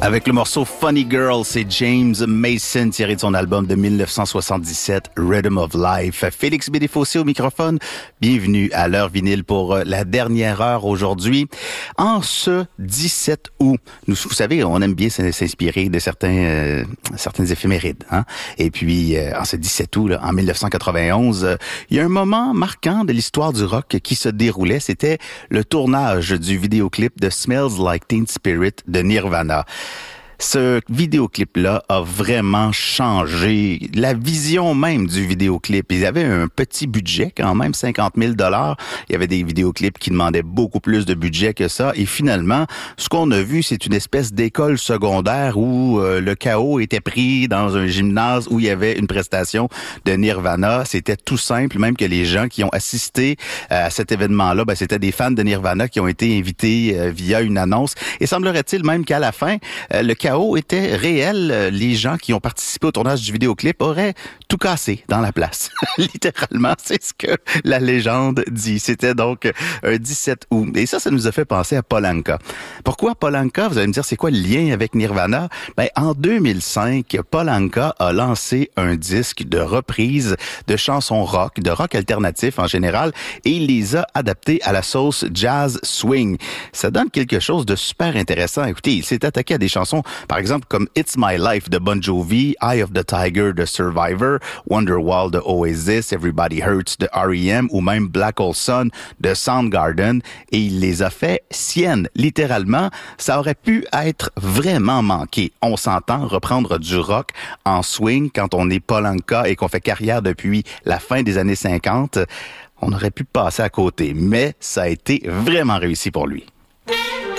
Avec le morceau Funny Girl, c'est James Mason tiré de son album de 1977, Rhythm of Life. Félix Bédéfossé au microphone. Bienvenue à l'heure vinyle pour la dernière heure aujourd'hui. En ce 17 août, vous savez, on aime bien s'inspirer de certains éphémérides. Hein? Et puis, en ce 17 août, là, en 1991, il y a un moment marquant de l'histoire du rock qui se déroulait. C'était le tournage du vidéoclip de Smells Like Teen Spirit de Nirvana. Ce vidéoclip-là a vraiment changé la vision même du vidéoclip. Ils avaient un petit budget quand même, 50 000 $. Il y avait des vidéoclips qui demandaient beaucoup plus de budget que ça. Et finalement, ce qu'on a vu, c'est une espèce d'école secondaire où le chaos était pris dans un gymnase où il y avait une prestation de Nirvana. C'était tout simple, même que les gens qui ont assisté à cet événement-là, c'était des fans de Nirvana qui ont été invités via une annonce. Et semblerait-il même qu'à la fin, le chaos était réel. Les gens qui ont participé au tournage du vidéoclip auraient tout cassé dans la place. Littéralement, c'est ce que la légende dit. C'était donc un 17 août. Et ça nous a fait penser à Paul Anka. Pourquoi Paul Anka? Vous allez me dire, c'est quoi le lien avec Nirvana? En 2005, Paul Anka a lancé un disque de reprise de chansons rock, de rock alternatif en général, et il les a adaptés à la sauce jazz swing. Ça donne quelque chose de super intéressant. Écoutez, il s'est attaqué à des chansons par exemple, comme It's My Life de Bon Jovi, Eye of the Tiger de Survivor, Wonderwall de Oasis, Everybody Hurts de R.E.M. ou même Black Hole Sun de Soundgarden. Et il les a fait siennes. Littéralement, ça aurait pu être vraiment manqué. On s'entend reprendre du rock en swing quand on est Paul Anka et qu'on fait carrière depuis la fin des années 50. On aurait pu passer à côté, mais ça a été vraiment réussi pour lui.